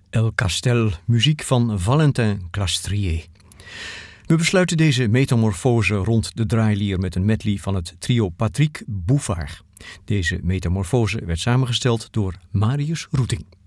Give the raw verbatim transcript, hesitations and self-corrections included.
El Castel, muziek van Valentin Crastrier. We besluiten deze metamorfose rond de draailier met een medley van het trio Patrick Bouffard. Deze metamorfose werd samengesteld door Marius Roeting.